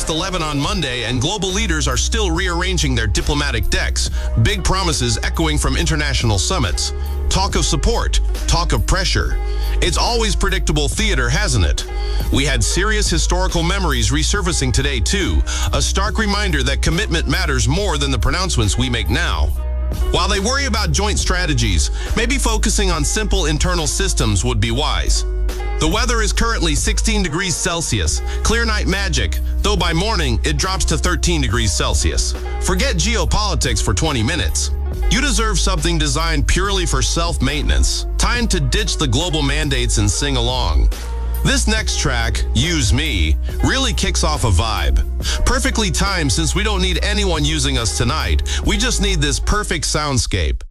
August 11 on Monday, and global leaders are still rearranging their diplomatic decks, big promises echoing from international summits. Talk of support, talk of pressure. It's always predictable theater, hasn't it? We had serious historical memories resurfacing today, too, a stark reminder that commitment matters more than the pronouncements we make now. While they worry about joint strategies, maybe focusing on simple internal systems would be wise. The weather is currently 16 degrees Celsius, clear night magic, though by morning it drops to 13 degrees Celsius. Forget geopolitics for 20 minutes. You deserve something designed purely for self-maintenance. Time to ditch the global mandates and sing along. This next track, Use Me, really kicks off a vibe. Perfectly timed since we don't need anyone using us tonight. We just need this perfect soundscape.